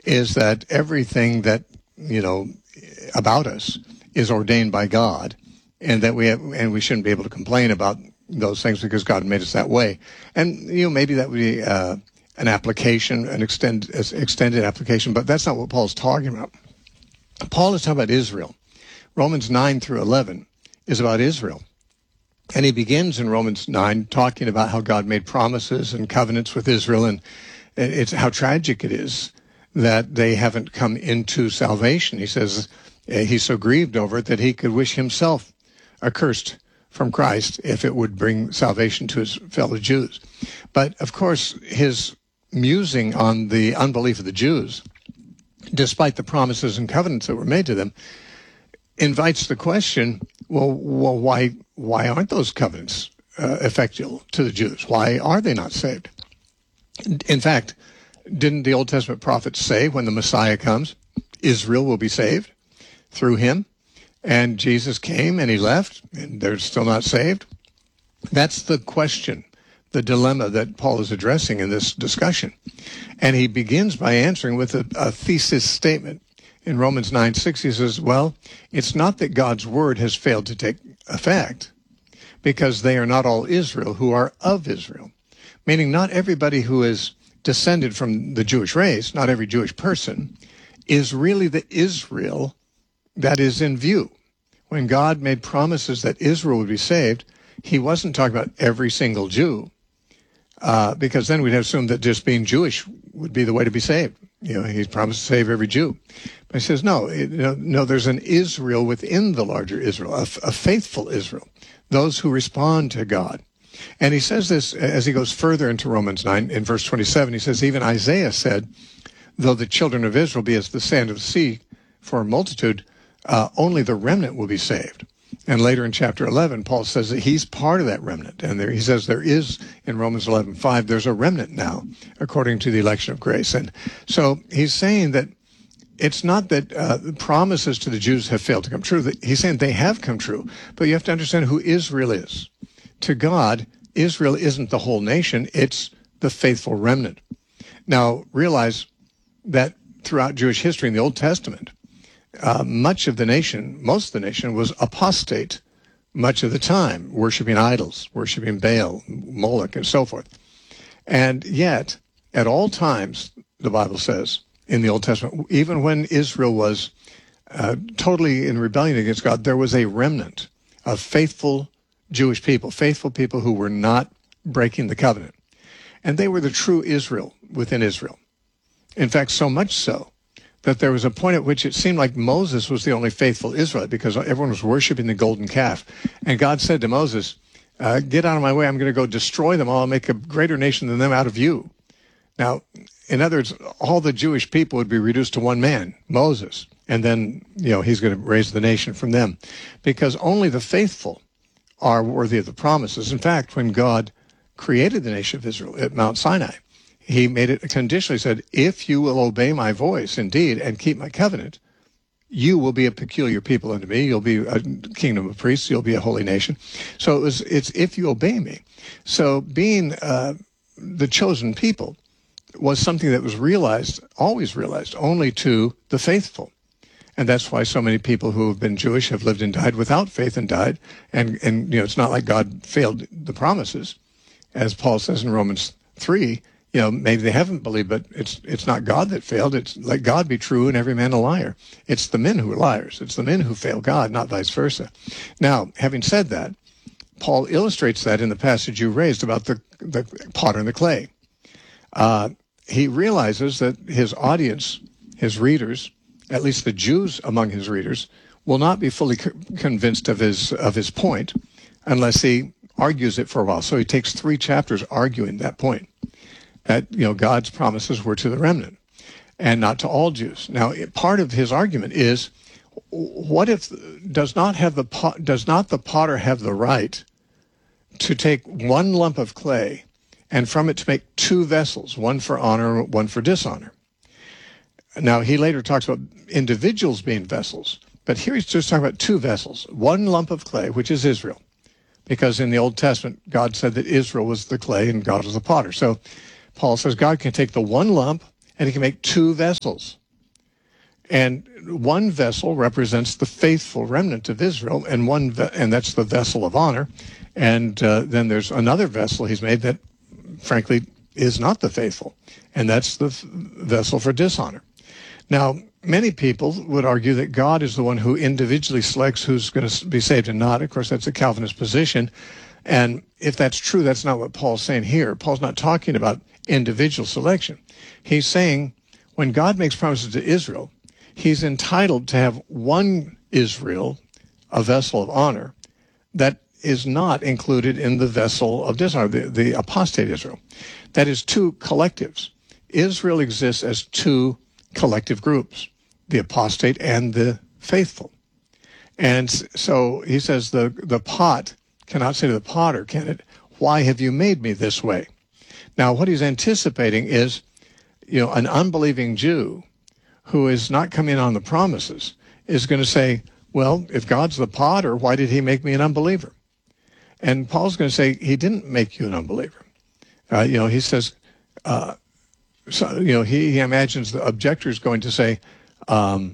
is that everything that, about us is ordained by God, and that we shouldn't be able to complain about those things because God made us that way. And, maybe that would be an application, an extended application, but that's not what Paul's talking about. Paul is talking about Israel. Romans 9 through 11 is about Israel. And he begins in Romans 9 talking about how God made promises and covenants with Israel, and it's how tragic it is that they haven't come into salvation. He says he's so grieved over it that he could wish himself accursed from Christ if it would bring salvation to his fellow Jews. But, of course, his musing on the unbelief of the Jews, despite the promises and covenants that were made to them, invites the question, well, why aren't those covenants effectual to the Jews? Why are they not saved? In fact, didn't the Old Testament prophets say when the Messiah comes, Israel will be saved through him? And Jesus came and he left, and they're still not saved? That's the question, the dilemma that Paul is addressing in this discussion. And he begins by answering with a thesis statement. In Romans 9:6, he says, well, it's not that God's word has failed to take effect, because they are not all Israel who are of Israel. Meaning not everybody who is descended from the Jewish race, not every Jewish person, is really the Israel that is in view. When God made promises that Israel would be saved, he wasn't talking about every single Jew, because then we'd have assumed that just being Jewish would be the way to be saved. He's promised to save every Jew. But he says, no, there's an Israel within the larger Israel, a faithful Israel, those who respond to God. And he says this as he goes further into Romans 9, in verse 27, he says, even Isaiah said, though the children of Israel be as the sand of the sea for a multitude, only the remnant will be saved. And later in chapter 11, Paul says that he's part of that remnant. And he says there is, in Romans 11:5, there's a remnant now, according to the election of grace. And so he's saying that it's not that the promises to the Jews have failed to come true. He's saying they have come true. But you have to understand who Israel is. To God, Israel isn't the whole nation. It's the faithful remnant. Now, realize that throughout Jewish history in the Old Testament, most of the nation was apostate much of the time, worshiping idols, worshiping Baal, Moloch, and so forth. And yet, at all times, the Bible says, in the Old Testament, even when Israel was totally in rebellion against God, there was a remnant of faithful Jewish people, faithful people who were not breaking the covenant. And they were the true Israel within Israel. In fact, so much so that there was a point at which it seemed like Moses was the only faithful Israelite because everyone was worshiping the golden calf. And God said to Moses, get out of my way. I'm going to go destroy them all and make a greater nation than them out of you. Now, in other words, all the Jewish people would be reduced to one man, Moses. And then, he's going to raise the nation from them, because only the faithful are worthy of the promises. In fact, when God created the nation of Israel at Mount Sinai, he made it conditional. He said, if you will obey my voice indeed and keep my covenant, you will be a peculiar people unto me. You'll be a kingdom of priests. You'll be a holy nation. So it's if you obey me. So being the chosen people was something that was always realized, only to the faithful. And that's why so many people who have been Jewish have lived and died without faith and died. And it's not like God failed the promises. As Paul says in Romans 3, maybe they haven't believed, but it's not God that failed. It's let God be true and every man a liar. It's the men who are liars. It's the men who fail God, not vice versa. Now, having said that, Paul illustrates that in the passage you raised about the potter and the clay. He realizes that his audience, his readers, at least the Jews among his readers, will not be fully convinced of his point unless he argues it for a while. So he takes 3 chapters arguing that point, that God's promises were to the remnant and not to all Jews. Now, part of his argument is, what if does not the potter have the right to take one lump of clay and from it to make 2 vessels, one for honor, one for dishonor? Now, he later talks about individuals being vessels, but here he's just talking about 2 vessels, one lump of clay, which is Israel, because in the Old Testament, God said that Israel was the clay and God was the potter. So Paul says God can take the one lump and he can make 2 vessels. And one vessel represents the faithful remnant of Israel, and and that's the vessel of honor. And then there's another vessel he's made that, frankly, is not the faithful, and that's the vessel for dishonor. Now, many people would argue that God is the one who individually selects who's going to be saved and not. Of course, that's a Calvinist position. And if that's true, that's not what Paul's saying here. Paul's not talking about individual selection. He's saying when God makes promises to Israel, he's entitled to have one Israel, a vessel of honor, that is not included in the vessel of dishonor, the apostate Israel. That is two collectives. Israel exists as two collective groups, the apostate and the faithful. And so he says the pot cannot say to the potter, can it, why have you made me this way? Now, what he's anticipating is, an unbelieving Jew who is not coming on the promises is going to say, well, if God's the potter, why did he make me an unbeliever? And Paul's going to say, he didn't make you an unbeliever. He says, he imagines the objector is going to say, well,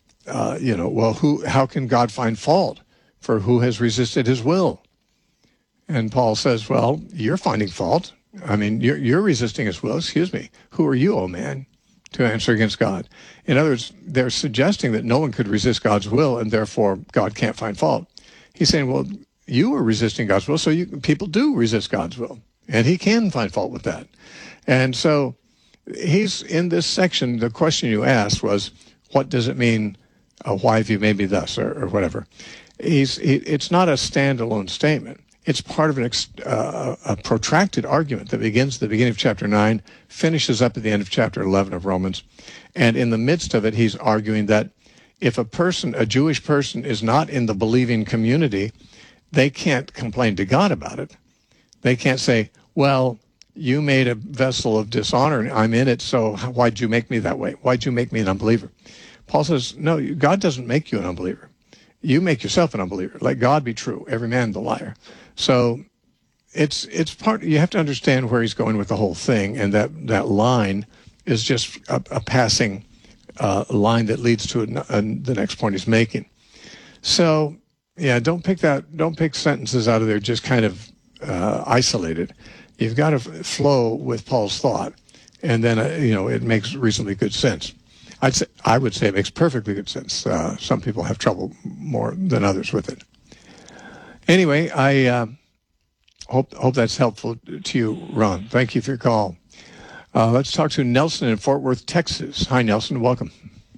how can God find fault for who has resisted his will? And Paul says, well, you're finding fault. I mean, you're resisting his will. Excuse me. Who are you, oh man, to answer against God? In other words, they're suggesting that no one could resist God's will, and therefore God can't find fault. He's saying, well, you are resisting God's will, so people do resist God's will, and he can find fault with that. And so he's in this section. The question you asked was, what does it mean? Why have you made me thus, or whatever? It's not a standalone statement. It's part of a protracted argument that begins at the beginning of chapter 9, finishes up at the end of chapter 11 of Romans. And in the midst of it, he's arguing that if a Jewish person, is not in the believing community, they can't complain to God about it. They can't say, well, you made a vessel of dishonor and I'm in it, so why'd you make me that way? Why'd you make me an unbeliever? Paul says, no, God doesn't make you an unbeliever. You make yourself an unbeliever. Let God be true, every man the liar. So it's part. You have to understand where he's going with the whole thing, and that line is just a passing line that leads to the next point he's making. So yeah, don't pick sentences out of there just kind of isolated. You've got to flow with Paul's thought, and then it makes reasonably good sense. I would say it makes perfectly good sense. Some people have trouble more than others with it. Anyway, I hope that's helpful to you, Ron. Thank you for your call. Let's talk to Nelson in Fort Worth, Texas. Hi, Nelson. Welcome.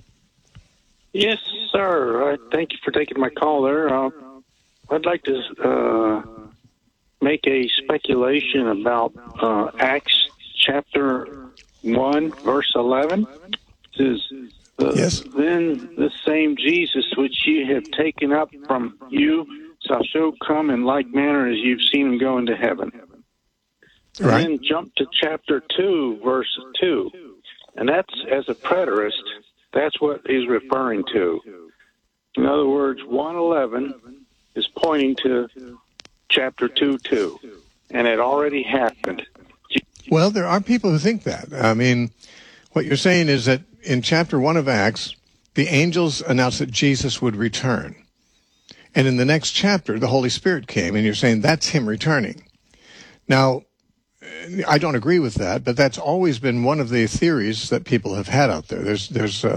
Yes, sir. Thank you for taking my call there. I'd like to make a speculation about Acts chapter 1, verse 11. It says, yes. Then the same Jesus which ye have taken up from you shall so come in like manner as you've seen him go into heaven. Right. And then jump to chapter 2, verse 2. And that's, as a preterist, that's what he's referring to. In other words, 1:11 is pointing to chapter 2:2. And it already happened. Well, there are people who think that. I mean, what you're saying is that in chapter 1 of Acts, the angels announced that Jesus would return. And in the next chapter, the Holy Spirit came, and you're saying that's him returning. Now, I don't agree with that, but that's always been one of the theories that people have had out there. There's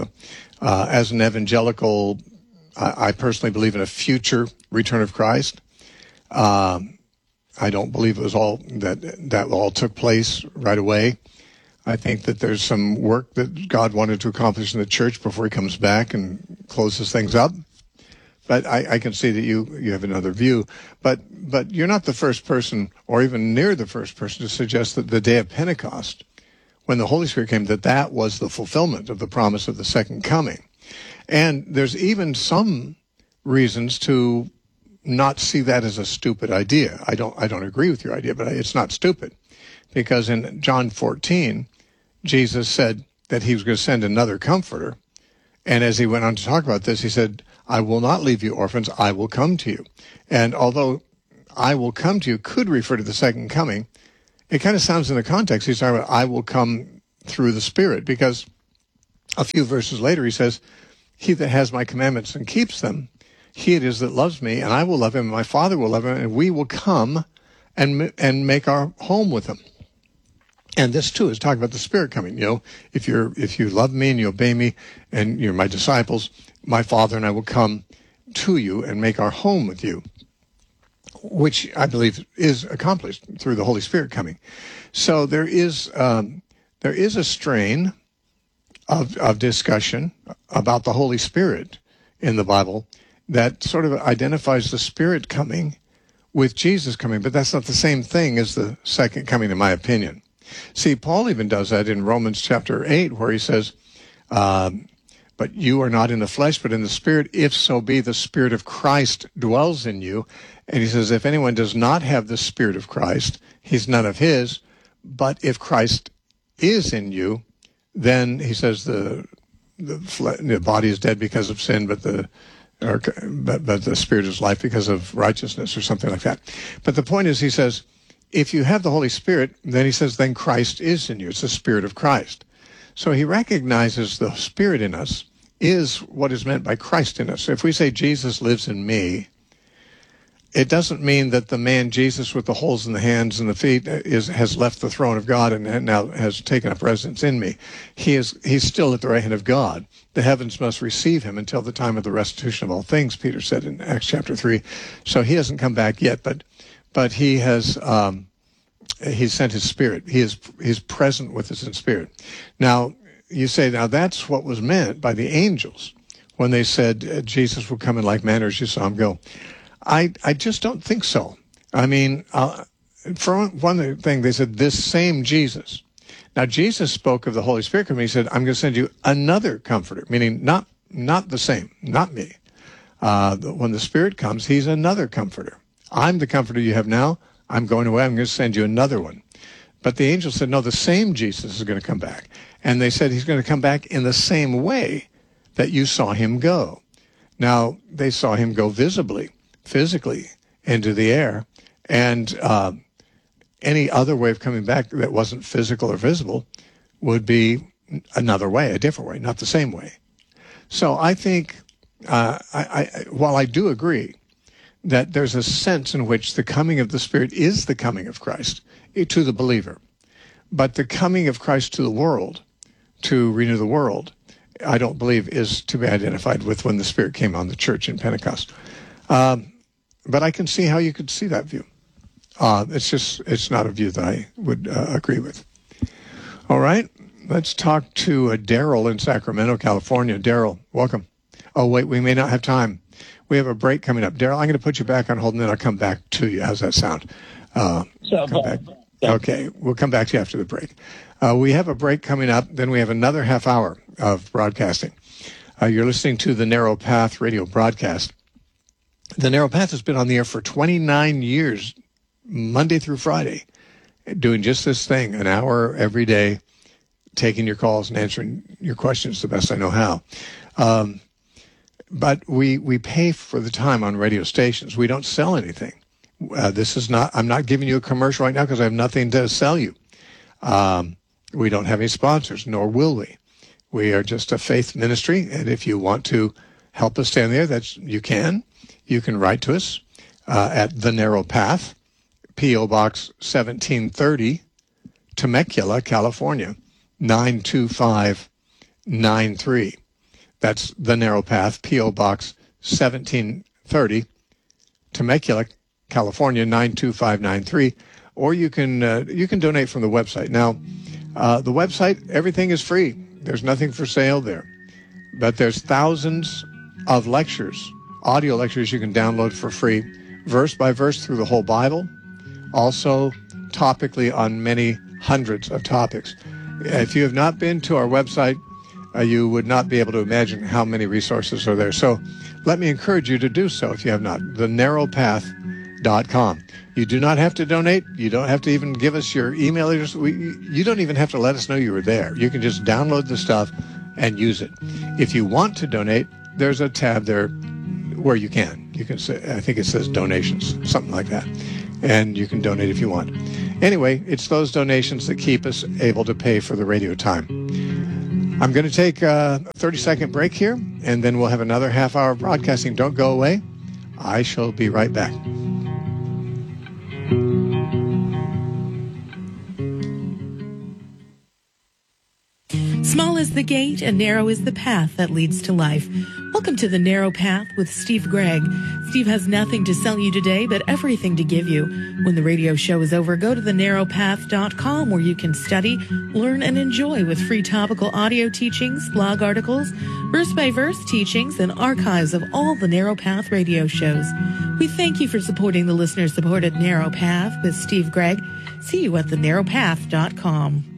as an evangelical, I personally believe in a future return of Christ. I don't believe it was all that all took place right away. I think that there's some work that God wanted to accomplish in the church before he comes back and closes things up. But I can see that you have another view. But you're not the first person, or even near the first person, to suggest that the day of Pentecost, when the Holy Spirit came, that was the fulfillment of the promise of the second coming. And there's even some reasons to not see that as a stupid idea. I don't agree with your idea, but it's not stupid. Because in John 14, Jesus said that he was going to send another comforter. And as he went on to talk about this, he said, I will not leave you orphans, I will come to you. And although I will come to you could refer to the second coming, it kind of sounds in the context, he's talking about I will come through the Spirit, because a few verses later he says, he that has my commandments and keeps them, he it is that loves me, and I will love him, and my Father will love him, and we will come and make our home with him. And this too is talking about the Spirit coming. If you love me and you obey me, and you're my disciples, my Father and I will come to you and make our home with you, which I believe is accomplished through the Holy Spirit coming. So there is a strain of discussion about the Holy Spirit in the Bible that sort of identifies the Spirit coming with Jesus coming, but that's not the same thing as the second coming, in my opinion. See, Paul even does that in Romans chapter 8, where he says, but you are not in the flesh, but in the Spirit, if so be the Spirit of Christ dwells in you. And he says, if anyone does not have the Spirit of Christ, he's none of his. But if Christ is in you, then he says the body is dead because of sin, but the Spirit is life because of righteousness, or something like that. But the point is, he says, if you have the Holy Spirit, then he says, then Christ is in you. It's the Spirit of Christ. So he recognizes the Spirit in us is what is meant by Christ in us. If we say Jesus lives in me, it doesn't mean that the man Jesus with the holes in the hands and the feet has left the throne of God and now has taken up residence in me. He's still at the right hand of God. The heavens must receive him until the time of the restitution of all things, Peter said in Acts chapter 3. So he hasn't come back yet, but he has he's sent his Spirit. He's present with us in spirit. Now, you say, now that's what was meant by the angels when they said Jesus will come in like manner as you saw him go. I just don't think so. I mean, for one thing, they said this same Jesus. Now, Jesus spoke of the Holy Spirit coming. He said, I'm going to send you another comforter, meaning not the same, not me. When the Spirit comes, he's another comforter. I'm the comforter you have now. I'm going away. I'm going to send you another one. But the angel said, no, the same Jesus is going to come back. And they said he's going to come back in the same way that you saw him go. Now, they saw him go visibly, physically, into the air. And any other way of coming back that wasn't physical or visible would be another way, a different way, not the same way. So I think, while I do agree that there's a sense in which the coming of the Spirit is the coming of Christ to the believer, but the coming of Christ to the world, to renew the world, I don't believe is to be identified with when the Spirit came on the church in Pentecost. But I can see how you could see that view. It's not a view that I would agree with. All right, let's talk to Daryl in Sacramento, California. Daryl, welcome. Oh, wait, we may not have time. We have a break coming up. Daryl, I'm going to put you back on hold, and then I'll come back to you. How's that sound? Come back. Okay, we'll come back to you after the break. We have a break coming up. Then we have another half hour of broadcasting. You're listening to the Narrow Path radio broadcast. The Narrow Path has been on the air for 29 years, Monday through Friday, doing just this thing, an hour every day, taking your calls and answering your questions the best I know how. But we pay for the time on radio stations. We don't sell anything. I'm not giving you a commercial right now because I have nothing to sell you. We don't have any sponsors, nor will we. We are just a faith ministry, and if you want to help us stay on the air, you can. You can write to us at The Narrow Path, P.O. Box 1730, Temecula, California, 92593. That's The Narrow Path, P.O. Box 1730, Temecula, California, 92593. Or you can donate from the website. Now, the website, everything is free. There's nothing for sale there. But there's thousands of lectures, audio lectures you can download for free, verse by verse through the whole Bible, also topically on many hundreds of topics. If you have not been to our website, you would not be able to imagine how many resources are there. So let me encourage you to do so if you have not. thenarrowpath.com. You do not have to donate. You don't have to even give us your email address. You don't even have to let us know you were there. You can just download the stuff and use it. If you want to donate, there's a tab there where you can. You can say, I think it says donations, something like that. And you can donate if you want. Anyway, it's those donations that keep us able to pay for the radio time. I'm going to take a 30-second break here, and then we'll have another half hour of broadcasting. Don't go away. I shall be right back. Small is the gate and narrow is the path that leads to life. Welcome to The Narrow Path with Steve Gregg. Steve has nothing to sell you today, but everything to give you. When the radio show is over, go to thenarrowpath.com where you can study, learn, and enjoy with free topical audio teachings, blog articles, verse-by-verse teachings, and archives of all the Narrow Path radio shows. We thank you for supporting the listener-supported Narrow Path with Steve Gregg. See you at thenarrowpath.com.